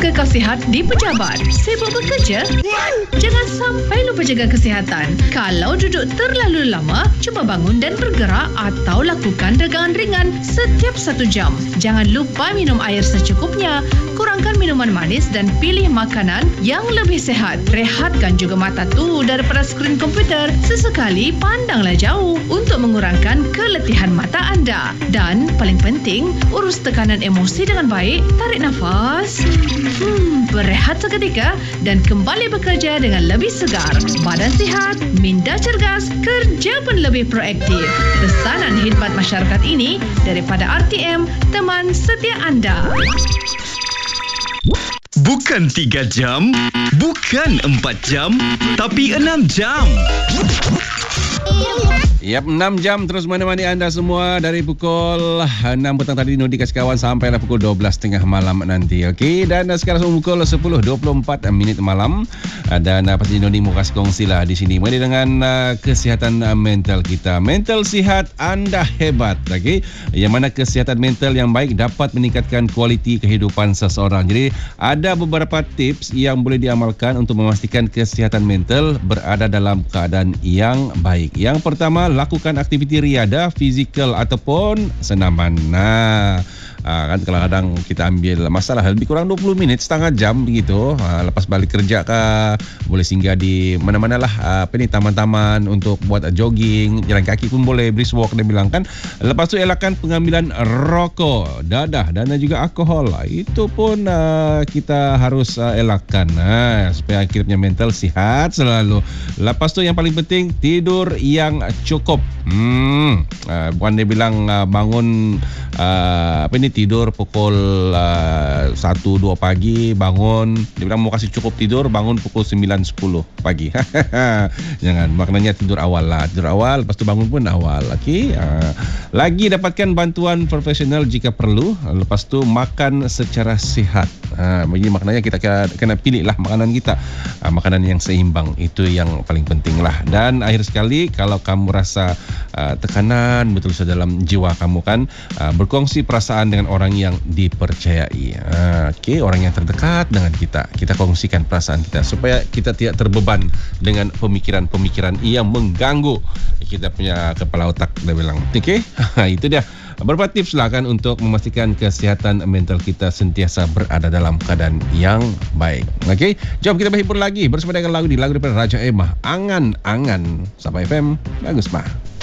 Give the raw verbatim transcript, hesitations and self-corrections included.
Tahukah kau sihat di pejabat? Sibuk bekerja? Jangan sampai lupa jaga kesihatan. Kalau duduk terlalu lama, cuba bangun dan bergerak atau lakukan regangan ringan setiap satu jam. Jangan lupa minum air secukupnya. Kurangkan minuman manis dan pilih makanan yang lebih sehat. Rehatkan juga mata tu daripada skrin komputer. Sesekali pandanglah jauh untuk mengurangkan keletihan mata anda. Dan paling penting, urus tekanan emosi dengan baik. Tarik nafas. Hmm, berehat seketika dan kembali bekerja dengan lebih segar. Badan sihat, minda cergas, kerja pun lebih proaktif. Pesanan khidmat masyarakat ini daripada R T M, teman setia anda. Bukan tiga jam, bukan empat jam, tapi enam jam. Yap, enam jam terus menemani anda semua dari pukul enam petang tadi Nodi kasih kawan sampailah pukul dua belas tiga puluh malam nanti. Okey, dan sekarang pukul sepuluh dua puluh empat minit malam. Dan uh, pasti Nodi mau kasih kongsi lah di sini mengenai dengan uh, kesihatan uh, mental kita. Mental sihat, anda hebat. Okey, yang mana kesihatan mental yang baik dapat meningkatkan kualiti kehidupan seseorang. Jadi ada beberapa tips yang boleh diamalkan untuk memastikan kesihatan mental berada dalam keadaan yang baik. Yang pertama, lakukan aktiviti riadah, fizikal ataupun senaman. Nah, aa, kan kadang-kadang kita ambil masalah lebih kurang dua puluh minit, setengah jam begitu. Aa, lepas balik kerja kah, boleh singgah di mana-mana lah, aa, apa ni, taman-taman untuk buat jogging, jalan kaki pun boleh, brisk walk dia bilang kan. Lepas tu elakkan pengambilan rokok, dadah dan juga alkohol. Itu pun aa, kita harus aa, elakkan aa, supaya kita punya mental sihat selalu. Lepas tu yang paling penting, tidur yang cukup. Hmm, uh, bukan dia bilang uh, bangun uh, apa ni tidur pukul uh, satu dua pagi, bangun dia bilang mau kasih cukup tidur, bangun pukul sembilan sepuluh pagi. Jangan, maknanya tidur awal lah, tidur awal lepas tu bangun pun awal. Okey. Uh, lagi dapatkan bantuan profesional jika perlu. Lepas tu makan secara sihat. Ha, jadi maknanya kita kena pilih lah makanan kita, ha, makanan yang seimbang, itu yang paling penting lah. Dan akhir sekali, kalau kamu rasa uh, tekanan betul saja dalam jiwa kamu kan, uh, berkongsi perasaan dengan orang yang dipercayai. Ha, okay, orang yang terdekat dengan kita, kita kongsikan perasaan kita supaya kita tidak terbeban dengan pemikiran-pemikiran yang mengganggu kita punya kepala otak, dia bilang. Okey, itu dia. Beberapa tips lah kan untuk memastikan kesihatan mental kita sentiasa berada dalam keadaan yang baik. Okey, jom kita berhibur lagi bersama dengan lagu di lagu daripada Raja Emah, Angan-Angan. Sampai F M, bagus mah.